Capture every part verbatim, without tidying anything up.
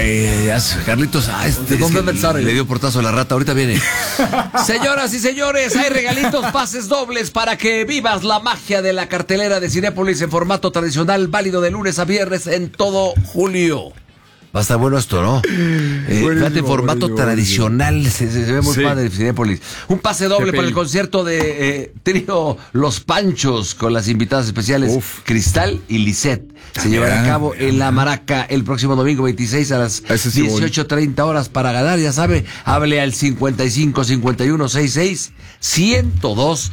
Ay, Carlitos, ah, este, ¿dónde anda el zar? Le dio portazo a la rata, ahorita viene. Señoras y señores, hay regalitos, pases dobles para que vivas la magia de la cartelera de Cinépolis en formato tradicional, válido de lunes a viernes en todo julio. Va a estar bueno esto, ¿no? Eh, fíjate, en formato buenísimo, tradicional, buenísimo. Se, se ve muy sí. padre Cinépolis. Un pase doble para el concierto de eh, trío Los Panchos con las invitadas especiales Uf. Cristal y Lisette. Se ah, llevará a cabo en La Maraca el próximo domingo veintiséis a las sí dieciocho treinta horas. Para ganar, ya sabe, hable al cincuenta y cinco cincuenta y uno sesenta y seis ciento dos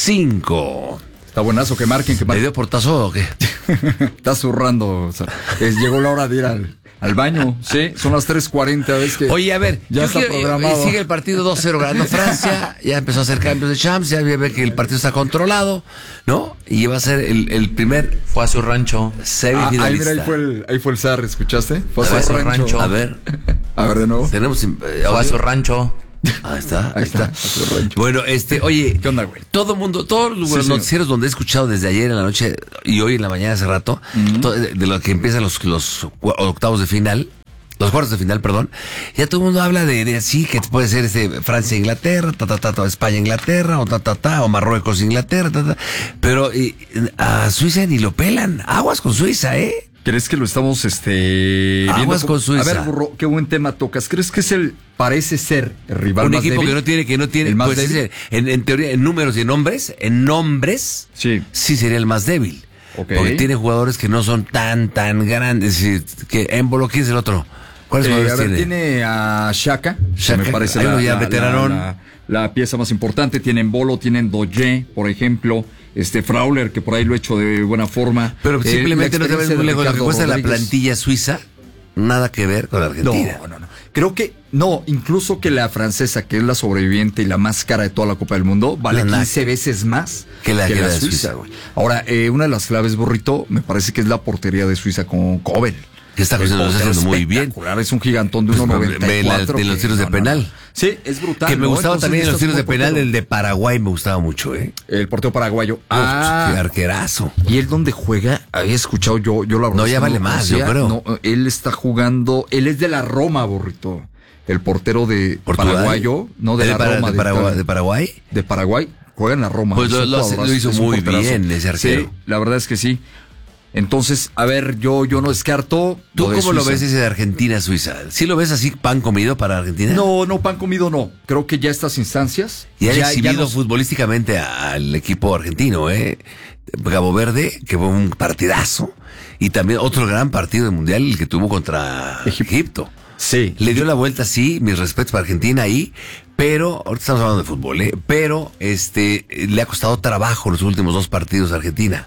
cinco. Está buenazo, que marquen, que marquen. ¿Le dio portazo o qué? Está zurrando. O sea, es, llegó la hora de ir al... Al baño, sí, son las tres cuarenta, ves que Oye, a ver, ya está quiero, programado. Sigue el partido dos cero ganando Francia, ya empezó a hacer cambios de champs, ya ve que el partido está controlado, ¿no? Y va a ser el, el primer... Fue a su rancho. Semifinalista. Ah, ahí, mira, ahí fue el, ahí fue el zar, ¿escuchaste? Fue a, fue su, a su rancho. rancho. A ver. A ver de nuevo. Tenemos... Eh, fue a su rancho. Ahí está, ahí está. Bueno, este, oye, ¿qué onda, güey? Todo mundo, todos los sí, noticieros sí. donde he escuchado desde ayer en la noche y hoy en la mañana hace rato, uh-huh. todo, de, de lo que empiezan los, los octavos de final, los cuartos de final, perdón, ya todo el mundo habla de, de así, que puede ser este Francia, Inglaterra, ta, ta, ta, ta, España, Inglaterra, o ta, ta, ta, o Marruecos, Inglaterra, ta, ta, pero y, a Suiza ni lo pelan, aguas con Suiza, ¿eh? ¿Crees que lo estamos, este... Aguas con Suiza? A ver, burro, qué buen tema tocas. ¿Crees que es el, parece ser, el rival un más equipo débil? que no tiene, que no tiene, ¿El más pues débil? Es, en, en teoría, en números y en nombres, en nombres, sí, sí sería el más débil. Okay. Porque tiene jugadores que no son tan, tan grandes, es decir, que Embolo, ¿quién es el otro? ¿Cuáles eh, jugadores a ver, tiene? Tiene a Xhaka, que me parece la, ya la, veteranón. La, la, la pieza más importante. Tienen Embolo, tienen Doye, por ejemplo. Este Frauler, que por ahí lo ha hecho de buena forma. Pero eh, simplemente no te ves muy lejos. Lo que cuesta Rodríguez. La plantilla suiza, nada que ver con la Argentina. No, no, no. Creo que, no, incluso que la francesa, que es la sobreviviente y la más cara de toda la Copa del Mundo, vale no, quince veces más que la, que que la, la Suiza. Suiza. Ahora, eh, una de las claves, burrito, me parece que es la portería de Suiza con Kobel. Que está haciendo, haciendo muy bien. Es un gigantón de uno noventa y cuatro. De los tiros de no, penal. No, no. Sí, es brutal. Que me ¿no? gustaba Entonces, también los tiros de penal, portero. el de Paraguay me gustaba mucho, ¿eh? El portero paraguayo. Ah, qué arquerazo. ¿Y él dónde juega? Había escuchado yo, yo la verdad. No, ya vale no más, yo creo. No, él está jugando, él es de la Roma, burrito. El portero de ¿Portugal? Paraguayo, no de, de la para, Roma. De, Paraguay, ¿De Paraguay? De Paraguay, juega en la Roma. Pues lo, lo, lo hizo muy bien ese arquero. Sí, la verdad es que sí. Entonces, a ver, yo, yo no descarto. ¿Tú lo cómo Suiza. lo ves ese de Argentina-Suiza? ¿Sí lo ves así pan comido para Argentina? No, no, pan comido no. Creo que ya estas instancias. Y han ya, exhibido ya nos... futbolísticamente al equipo argentino, ¿eh? Cabo Verde, que fue un partidazo. Y también otro gran partido del Mundial, el que tuvo contra Egipto. Egipto. Sí. Le dio la vuelta, sí, mis respetos para Argentina ahí, pero, ahorita estamos hablando de fútbol, ¿eh? Pero, este, le ha costado trabajo los últimos dos partidos a Argentina.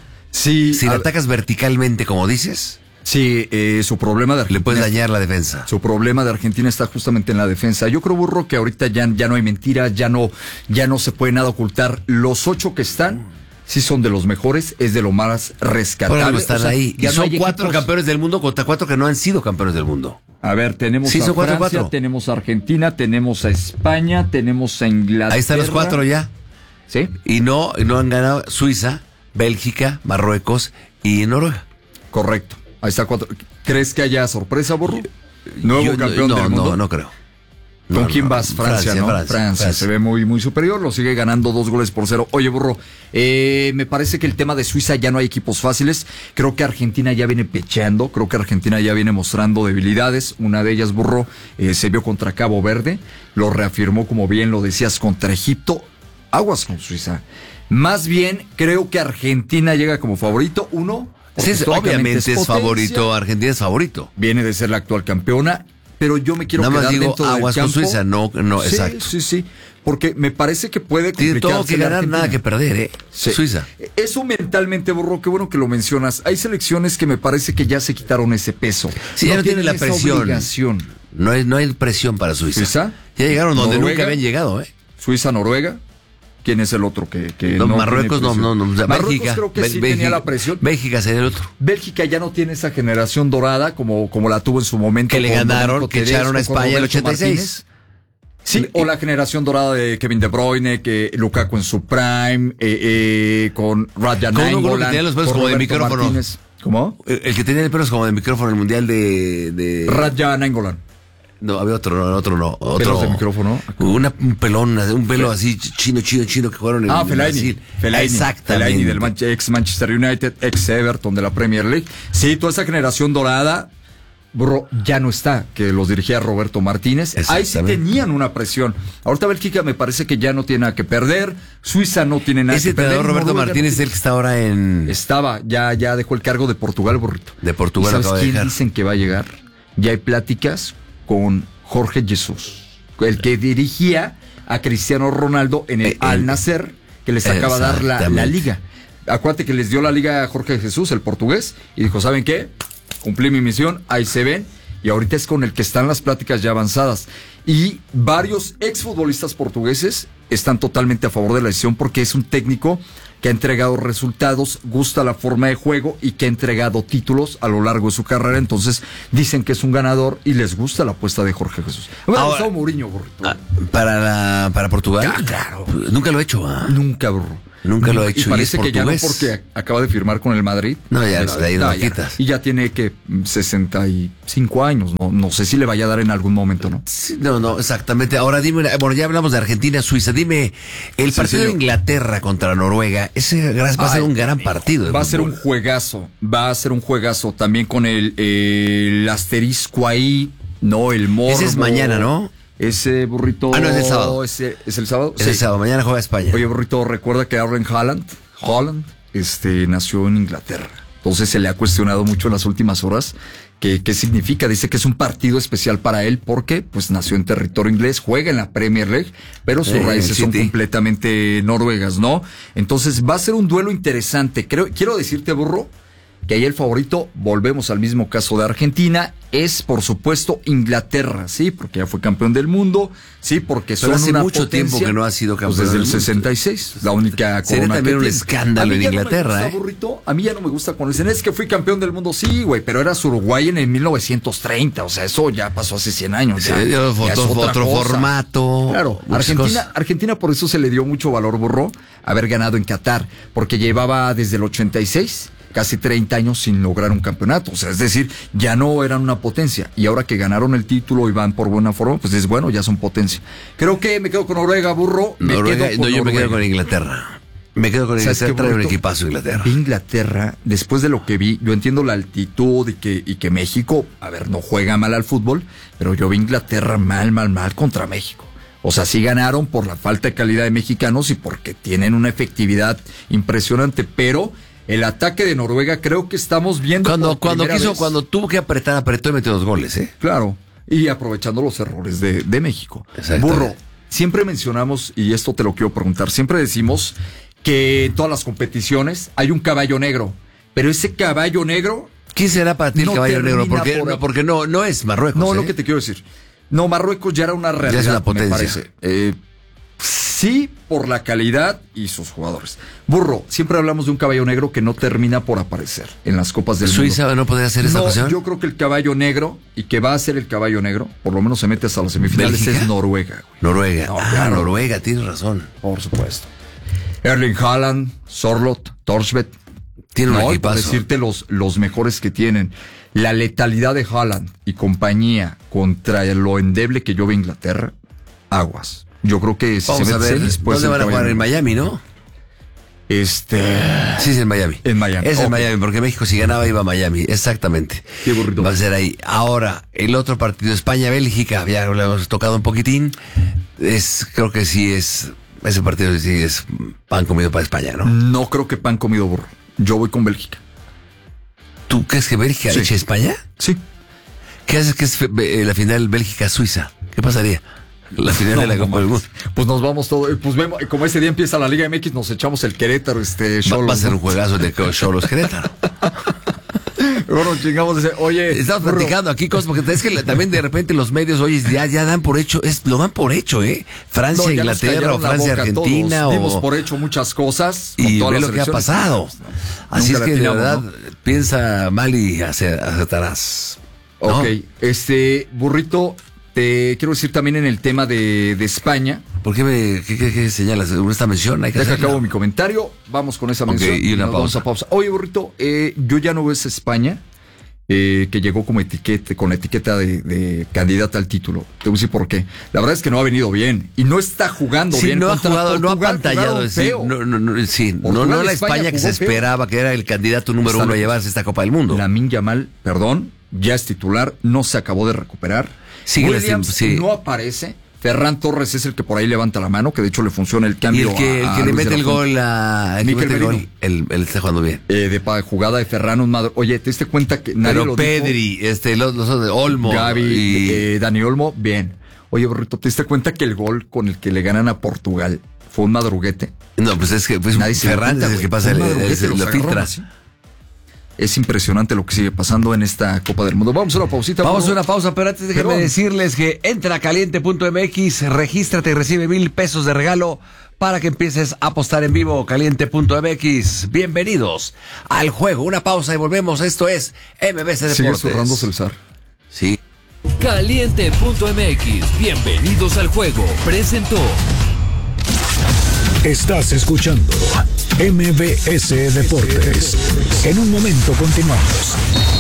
Sí. Si le atacas verticalmente, como dices. Sí, eh, su problema de Argentina. Le puedes dañar la defensa. Su problema de Argentina está justamente en la defensa. Yo creo, burro, que ahorita ya, ya no hay mentiras, ya no, ya no se puede nada ocultar. Los ocho que están, sí son de los mejores, es de lo más rescatable. Bueno, están o sea, ahí. Y son no cuatro equipos... campeones del mundo contra cuatro que no han sido campeones del mundo. A ver, tenemos sí, a cuatro, Francia, cuatro. tenemos a Argentina, tenemos a España, tenemos a Inglaterra. Ahí están los cuatro ya. Sí. Y no, no han ganado Suiza, Bélgica, Marruecos y Noruega. Correcto. Ahí está cuatro. ¿Crees que haya sorpresa, burro? Nuevo Yo, campeón no, del mundo. No, no creo. ¿Con no, quién no. vas? Francia, Francia, ¿no? Francia, Francia, Francia. Se ve muy, muy superior, lo sigue ganando dos goles por cero. Oye, burro, eh, me parece que el tema de Suiza ya no hay equipos fáciles. Creo que Argentina ya viene pecheando, creo que Argentina ya viene mostrando debilidades. Una de ellas, burro, eh, se vio contra Cabo Verde, lo reafirmó, como bien lo decías, contra Egipto. Aguas con Suiza. Más bien, creo que Argentina llega como favorito, uno. Sí, es, obviamente es, es favorito, Argentina es favorito. Viene de ser la actual campeona. Pero yo me quiero Nada quedar más digo, dentro del aguas campo. con Suiza, no, no, sí, exacto. Sí, sí, porque me parece que puede complicarse. Tiene todo que ganar, Argentina. nada que perder, ¿eh? Sí. Suiza. Eso mentalmente, burro, qué bueno que lo mencionas. Hay selecciones que me parece que ya se quitaron ese peso. Sí, no ya no tiene la esa presión. obligación. No hay, no hay presión para Suiza. ¿Suiza? Ya llegaron donde Noruega, nunca habían llegado, ¿eh? Suiza, Noruega. ¿Quién es el otro que, que no, no Marruecos tiene no, no, no. Marruecos Bélgica. creo que sí Bélgica, tenía la presión. Bélgica sería el otro. Bélgica ya no tiene esa generación dorada como, como la tuvo en su momento. Que le ganaron, que echaron a España en el ochenta y seis. Sí, o la generación dorada de Kevin De Bruyne, que Lukaku en su prime, eh, eh, con Radja Con uno que Nainggolan, tenía los pelos con como de Roberto micrófono. Martínez. ¿Cómo? El, el que tenía el pelo es como de micrófono, el mundial de... de... Radja Nainggolan. No, había otro, no, otro no. Otro, Pelos de micrófono. Una, un pelón, un pelo así chino, chino, chino que jugaron en Ah, en Fellaini. Brasil. Fellaini. Exactamente. Fellaini del Man- ex Manchester United, ex Everton de la Premier League. Sí, toda esa generación dorada, bro, ya no está, que los dirigía Roberto Martínez. Ahí sí Exactamente. tenían una presión. Ahorita Bélgica me parece que ya no tiene nada que perder. Suiza no tiene nada Ese que perder. entrenador Roberto Noruega Martínez es no el que está ahora en... Estaba, ya, ya dejó el cargo de Portugal, burrito. De Portugal ¿Y sabes acaba de quién dejar. dicen que va a llegar? Ya hay pláticas con Jorge Jesús, el que dirigía a Cristiano Ronaldo en el Eh, Al eh, Nassr, que les acaba de dar la, la exactamente. liga. Acuérdate que les dio la liga a Jorge Jesús, el portugués, y dijo, ¿saben qué? Cumplí mi misión, ahí se ven, y ahorita es con el que están las pláticas ya avanzadas. Y varios exfutbolistas portugueses están totalmente a favor de la decisión porque es un técnico que ha entregado resultados, gusta la forma de juego y que ha entregado títulos a lo largo de su carrera. Entonces dicen que es un ganador y les gusta la apuesta de Jorge Jesús. Me ha Ahora- gustado Mourinho, burrito. Ah, para, la, para Portugal. Ah, claro. Nunca lo he hecho, ¿ah? Nunca, burro. Nunca lo ha hecho, Y y parece es que ya no portugués. porque acaba de firmar con el Madrid. No, ya no, de ahí no lo ya. quitas. Y ya tiene que sesenta y cinco años. No, no sé si le vaya a dar en algún momento, ¿no? Sí, no, no, exactamente. Ahora dime, una- bueno, ya hablamos de Argentina, Suiza. Dime, el Sí, partido de señor. Inglaterra contra Noruega, ese va a ser Ay, un gran partido. de Va a ser fútbol. un juegazo, va a ser un juegazo también con el, eh, el asterisco ahí, no, el morbo. Ese es mañana, ¿no? Ese burrito. Ah, no, es el sábado. Ese, ¿Es el sábado? Es Sí. el sábado, mañana juega España. Oye, burrito, recuerda que Erling Haaland, Haaland, este, nació en Inglaterra. Entonces se le ha cuestionado mucho en las últimas horas qué, qué significa. Dice que es un partido especial para él porque pues nació en territorio inglés, juega en la Premier League, pero sus Eh, raíces son City. completamente noruegas, ¿no? Entonces va a ser un duelo interesante. Creo, quiero decirte, burro, que ahí el favorito, volvemos al mismo caso de Argentina, es por supuesto Inglaterra, sí, porque ya fue campeón del mundo, sí, porque Pero son hace una mucho potencia, tiempo que no ha sido campeón pues desde del el mundo. sesenta y seis, la única Sería corona también que un tiene. escándalo A mí en ya no Inglaterra, me gusta, ¿eh? burrito, a mí ya no me gusta cuando dicen, es que fui campeón del mundo, sí, güey, pero eras Uruguay en el mil novecientos treinta, o sea, eso ya pasó hace cien años. Sí, ya, ya ya otro- es otra otro cosa. formato, Claro, muchas Argentina, cosas. Argentina por eso se le dio mucho valor, burro, haber ganado en Qatar, porque llevaba desde el ochenta y seis casi treinta años sin lograr un campeonato, o sea, es decir, ya no eran una potencia, y ahora que ganaron el título y van por buena forma, pues es bueno, ya son potencia. Creo que me quedo con Noruega, burro, me Noruega, quedo con no, yo me quedo Noruega. con Inglaterra. Me quedo con ¿Sabes qué, Inglaterra, trae un burrito? equipazo Inglaterra. Vi Inglaterra, después de lo que vi, yo entiendo la altitud y que, y que México, a ver, no juega mal al fútbol, pero yo vi Inglaterra mal, mal, mal contra México. O sea, sí ganaron por la falta de calidad de mexicanos y porque tienen una efectividad impresionante, pero el ataque de Noruega creo que estamos viendo. Cuando, por cuando primera quiso, vez. cuando tuvo que apretar, apretó y metió dos goles, ¿eh? Claro, y aprovechando los errores de, de México. Exacto. Burro, siempre mencionamos, y esto te lo quiero preguntar, siempre decimos que en todas las competiciones hay un caballo negro, pero ese caballo negro, ¿Quién será para ti el No caballo negro? termina Porque, por- no, porque no, no es Marruecos. no ¿eh? lo que te quiero decir. No, Marruecos ya era una realidad, es una me potencia. parece. Eh, sí, por la calidad y sus jugadores. Burro, siempre hablamos de un caballo negro que no termina por aparecer en las copas del ¿Suiza mundo. no podría hacer esta No, ocasión? yo creo que el caballo negro, y que va a ser el caballo negro, por lo menos se mete hasta las semifinales, ¿Bélgica? es Noruega, güey. Noruega. No, ah, claro. Noruega, tienes razón. Por supuesto. Erling Haaland, Sorloth, Thorstvedt. Tiene un No, y por equipazo. decirte los, los mejores que tienen. La letalidad de Haaland y compañía contra lo endeble que yo veo Inglaterra, aguas. Yo creo que si Vamos se a mete ver, semis, puede ¿dónde ser van a caballo jugar? En negro. Miami, ¿no? Este. Sí, es en Miami. En Miami, Es en ok. Miami, porque México si ganaba iba a Miami, exactamente. Qué burrito. Va a ser ahí. Ahora, el otro partido, España-Bélgica, ya lo hemos tocado un poquitín. Es, creo que sí es, ese partido sí es pan comido para España, ¿no? No creo que pan comido burro. Yo voy con Bélgica. ¿Tú crees que Bélgica Sí. eche a España? Sí. ¿Qué haces que es fe- eh, la final Bélgica-Suiza? ¿Qué pasaría? La final de la No, Copa no del Mundo. mames. Pues nos vamos todos. Pues vemos, como ese día empieza la Liga M X, nos echamos el Querétaro, este Va, Xolos, va a ser ¿no? un juegazo de Xolos Querétaro. Bueno, chingamos ese. Oye, Estamos burro, platicando aquí cosas, porque es que la- también de repente los medios, oye, ya, ya dan por hecho, es, lo dan por hecho, ¿eh? Francia, no, ya nos Inglaterra, callaron o la Francia, boca Argentina, todos. Dimos o... por hecho muchas cosas. con y todas ve las lo que ha selecciones. pasado. Así Nunca es que de latinamos, verdad, ¿no? piensa mal y ace- acertarás. ¿no? Ok, este, burrito, te quiero decir también en el tema de, de España. ¿Por qué, me, qué, qué, qué señalas? ¿Esta mención? Hay que Deja que hacerla. acabo mi comentario. Vamos con esa Ok, mención. y una nos vamos pausa. a pausa. Oye, Burrito, eh, yo ya no veo esa España eh, que llegó como etiqueta, con etiqueta de, de candidata al título. Te voy a decir por qué. La verdad es que no ha venido bien y no está jugando Sí, bien. no ha Contra jugado, no ha Portugal pantallado. jugaron Sí, feo. no, no, no, sí, no, Portugal, no la España España que jugó se feo. esperaba, que era el candidato número Está uno a loco. llevarse esta Copa del Mundo. Lamine Yamal, perdón, ya es titular, no se acabó de recuperar. Sigue Williams lastim- sí. no aparece. Ferran Torres es el que por ahí levanta la mano, que de hecho le funciona el Y cambio. el que, a- el que a le Luis mete de la el Fuente. gol a el que Mikel mete el Merino. gol, él, él está jugando bien. Eh, de pa- jugada de Ferran un madre. Oye, ¿te diste cuenta que nadie Pero lo Pedri, este, los, los otros de dijo? Olmo Gaby, y eh, Dani Olmo, bien. Oye, Burrito, ¿te diste cuenta que el gol con el que le ganan a Portugal fue un madruguete? no, pues es que pues, Nadie se dio Ferran cuenta, es el que güey. pasa, Fue un el, el, madruguete, el- los la agarró filtra. así. Es impresionante lo que sigue pasando en esta Copa del Mundo. Vamos a una pausita. Vamos a Burro. una pausa, pero antes déjenme Perdón. decirles que entra a caliente punto m x, regístrate y recibe mil pesos de regalo para que empieces a apostar en vivo. caliente punto m x. Bienvenidos al juego. Una pausa y volvemos. Esto es M B C Sigue Deportes. zurrándose el zar. Sí. caliente punto m x. Bienvenidos al juego. Presentó. Estás escuchando M B S Deportes. En un momento continuamos.